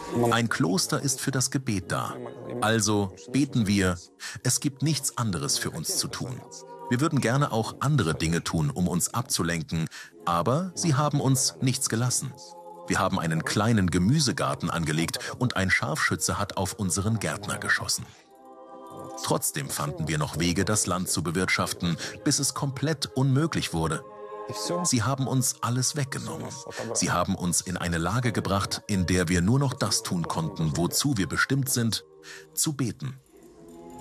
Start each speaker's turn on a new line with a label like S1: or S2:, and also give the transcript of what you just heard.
S1: Ein Kloster ist für das Gebet da. Also beten wir. Es gibt nichts anderes für uns zu tun. Wir würden gerne auch andere Dinge tun, um uns abzulenken, aber sie haben uns nichts gelassen. Wir haben einen kleinen Gemüsegarten angelegt und ein Scharfschütze hat auf unseren Gärtner geschossen. Trotzdem fanden wir noch Wege, das Land zu bewirtschaften, bis es komplett unmöglich wurde. Sie haben uns alles weggenommen. Sie haben uns in eine Lage gebracht, in der wir nur noch das tun konnten, wozu wir bestimmt sind, zu beten.